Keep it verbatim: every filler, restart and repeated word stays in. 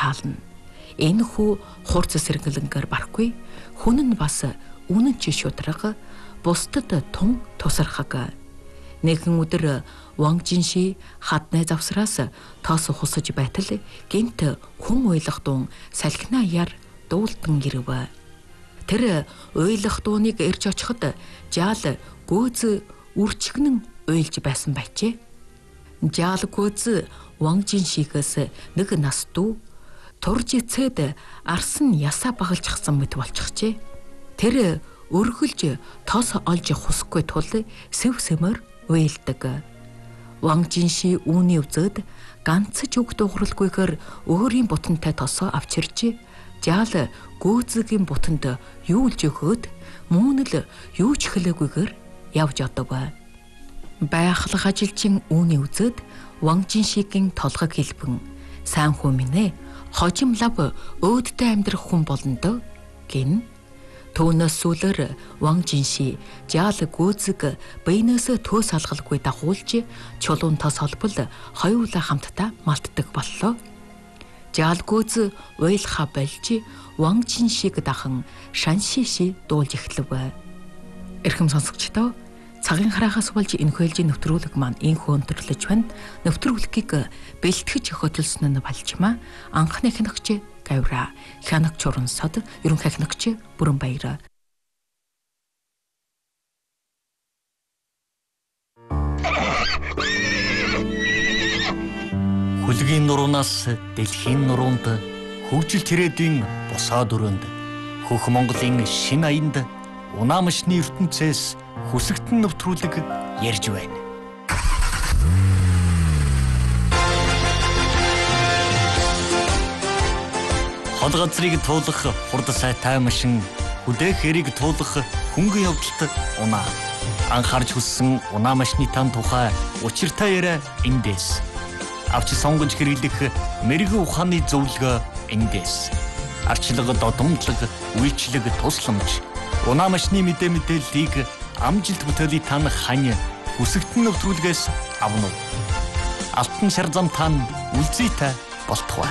таална. Энэхүү хурц сэргэлэнгээр барахгүй хүн нь бас үнэн чи шударга бусдад тун тусархаг. Нэгэн өдөр Ванг Жинши хаднай завсраас тоос хусаж байтал гинт хүн уйлах дун салхинаа яар дуулдан ирэв. Тэр уйлах дууныг ирж очиход жаал гөөз үрчгнэн уйлж байсан байжээ. Жаал гөөз Ванг Жиншигээс нэг нас дүү турж ицээд арсан ясаа багалжчихсан мэт болчихжээ. Тэр өргөлж тоос олж хусахгүй тул сэв сэмэр уйлдаг. Ванг Жинши үүний үзээд ганц ч үг дууралгүйгээр өөрийн бутантай тосоо авчирч жаал гөөзгийн бутанд юулж өгөөд мөн л юу ч хэлээгүйгээр явж одов. Байгалах ажилчин үүний үзээд Ванг Жиншигийн толгойг хэлбэн сайн хүн минь ээ, хожим лав өөдтэй амьдрах хүн болно дөө гин. Түүнээс сүүлээр Ванг Жинши жаал гөөзөг биенээс төөс алгалгүй дагуулж чулуун тос холбол хоёулаа хамтдаа малтдаг боллоо. Жаал гөөз уйлха болж Ванг Жиншиг дахан шаншиши дуулж эхлэв. Эрхэм сонсогчдоо, цагийн хараахаас болж энэ хөлжийн нэвтрүүлэг маань инхүү өндөрлөж байна. Нэвтрүүлгийг бэлтгэж хөтөлсөн нь Балжмаа, анхны хянагч Гавра, хянагч Урансод, ерөнхий хянагч Бүрэнбаяр. Хөлгийн нуруунаас дэлхийн нуруунд, хөгжил тэрээдүйн босоо дөрөнд, хөх Монголын шин аянд унаамшны ертөнцөөс хүсэгтэн нэвтрүүлэг ярьж байна. Хол газрыг туулах хурд сайтай машин, хүдээх хэрийг туулах хөнгөн явдалт унаа. Анхаарч хүссэн унаамшны тан тухай учиртай яриа эндээс. Авч сонгож хэрэглэх мэрэгэн ухааны зөвлөгөө эндээс. Арчлага додомдлог, үйлчлэг тусламж, унаамшны мэдээ мэдээллийг амжилт бүтээлийн тан хань хүсэгтэн нэвтрүүлгээс авна уу? Алтан шар зам тань үлзийтэй болтугай.